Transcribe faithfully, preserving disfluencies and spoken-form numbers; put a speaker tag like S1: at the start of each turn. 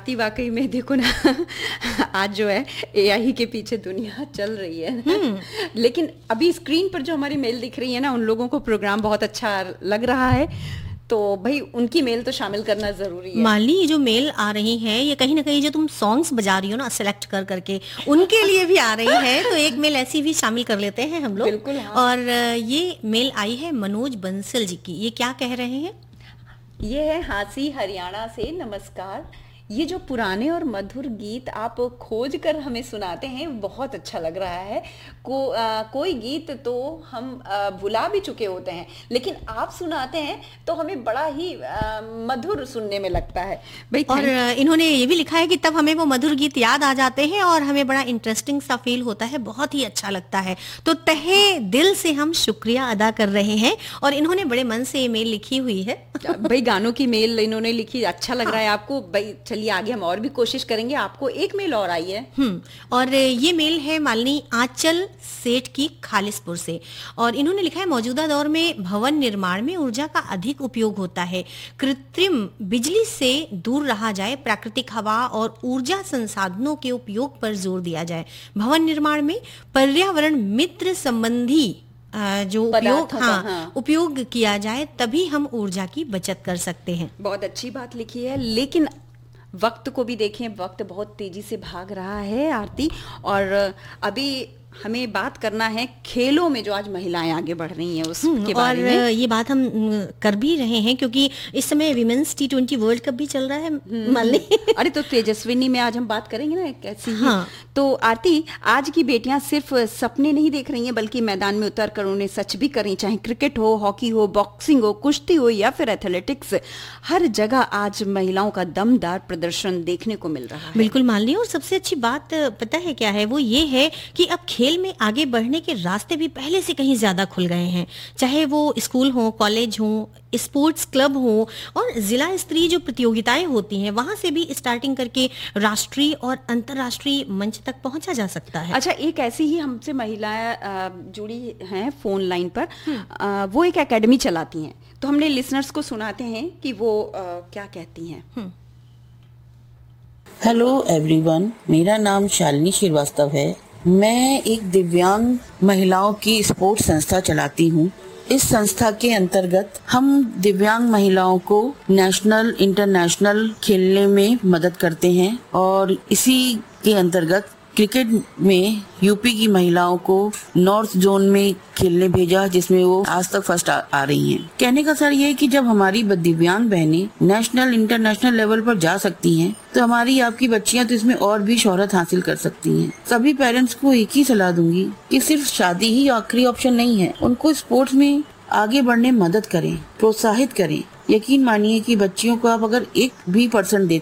S1: आरती वाकई में देखो ना आज जो है एआई के पीछे दुनिया चल रही है लेकिन अभी स्क्रीन पर जो हमारी मेल दिख रही है ना, उन लोगों को प्रोग्राम बहुत अच्छा लग रहा है, तो भाई उनकी मेल तो शामिल करना जरूरी है।
S2: माली, ये जो मेल आ रही है ये कहीं ना कहीं जो तुम सॉन्ग्स बजा रही हो ना सेलेक्ट कर करके, उनके लिए भी आ रही है, तो एक मेल ऐसी भी शामिल कर लेते हैं हम लोग।
S1: बिल्कुल, हाँ।
S2: और ये मेल आई है मनोज बंसल जी की। ये क्या कह रहे हैं?
S1: ये है हांसी हरियाणा से। नमस्कार, ये जो पुराने और मधुर गीत आप खोज कर हमें सुनाते हैं बहुत अच्छा लग रहा है। को आ, कोई गीत तो हम आ, भुला भी चुके होते हैं, लेकिन आप सुनाते हैं तो हमें बड़ा ही आ, मधुर सुनने में लगता है भाई।
S2: और इन्होंने ये भी लिखा है कि तब हमें वो मधुर गीत याद आ जाते हैं और हमें बड़ा इंटरेस्टिंग सा फील होता है, बहुत ही अच्छा लगता है। तो तहे दिल से हम शुक्रिया अदा कर रहे हैं। और इन्होंने बड़े मन से ये मेल लिखी हुई है
S1: भाई गानों की मेल इन्होंने लिखी, अच्छा लग हाँ। रहा है आपको भाई। चलिए आगे हम और भी कोशिश करेंगे। आपको एक मेल और आई है।
S2: हम्म और ये मेल है मालिनी आंचल सेठ की खालिसपुर से। और इन्होंने लिखा है मौजूदा दौर में भवन निर्माण में ऊर्जा का अधिक उपयोग होता है। कृत्रिम बिजली से दूर रहा जाए, प्राकृतिक हवा और ऊर्जा संसाधनों के उपयोग पर जोर दिया जाए। भवन निर्माण में पर्यावरण मित्र संबंधी जो उपयोग हाँ, हाँ उपयोग किया जाए, तभी हम ऊर्जा की बचत कर सकते हैं।
S1: बहुत अच्छी बात लिखी है, लेकिन वक्त को भी देखें, वक्त बहुत तेजी से भाग रहा है आरती। और अभी हमें बात करना है खेलों में जो आज महिलाएं आगे बढ़ रही हैं उसके बारे में।
S2: और ये बात हम कर भी रहे हैं क्योंकि इस समय women's T twenty world cup भी चल रहा है माली।
S1: अरे तो तेजस्विनी में आज हम बात करेंगे ना कैसी ही।
S2: हाँ।
S1: तो आरती, आज की बेटियां सिर्फ सपने नहीं देख रही हैं बल्कि मैदान में उतर कर उन्हें सच भी कर रही। चाहे क्रिकेट हो, हॉकी हो, बॉक्सिंग हो, कुश्ती हो या फिर एथलेटिक्स, हर जगह आज महिलाओं का दमदार प्रदर्शन देखने को मिल रहा है।
S2: बिल्कुल माली, और सबसे अच्छी बात पता है क्या है? वो ये है कि अब खेल में आगे बढ़ने के रास्ते भी पहले से कहीं ज्यादा खुल गए हैं। चाहे वो स्कूल हो, कॉलेज हो, स्पोर्ट्स क्लब हो और जिला स्तरीय जो प्रतियोगिताएं होती हैं वहां से भी स्टार्टिंग करके राष्ट्रीय और अंतर्राष्ट्रीय मंच तक पहुंचा जा सकता है।
S1: अच्छा, एक ऐसी ही हमसे महिलाएं जुड़ी हैं फोन लाइन पर। आ, वो एक एकेडमी चलाती हैं, तो हमने लिसनर्स को सुनाते हैं कि वो आ, क्या कहती हैं।
S3: हेलो एवरीवन, मेरा नाम शालिनी श्रीवास्तव है। मैं एक दिव्यांग महिलाओं की स्पोर्ट्स संस्था चलाती हूँ। इस संस्था के अंतर्गत हम दिव्यांग महिलाओं को नेशनल इंटरनेशनल खेलने में मदद करते हैं और इसी के अंतर्गत क्रिकेट में यूपी की महिलाओं को नॉर्थ जोन में खेलने भेजा, जिसमें वो आज तक फर्स्ट आ, आ रही हैं। कहने का सर ये है कि जब हमारी दिव्यांग बहनें नेशनल इंटरनेशनल लेवल पर जा सकती हैं, तो हमारी आपकी बच्चियां तो इसमें और भी शोहरत हासिल कर सकती हैं। सभी पेरेंट्स को एक ही सलाह दूंगी कि सिर्फ शादी ही आखिरी ऑप्शन नहीं है, उनको स्पोर्ट्स में आगे बढ़ने मदद करें, प्रोत्साहित करें। यकीन मानिए कि बच्चियों को आप अगर एक भी परसेंट देते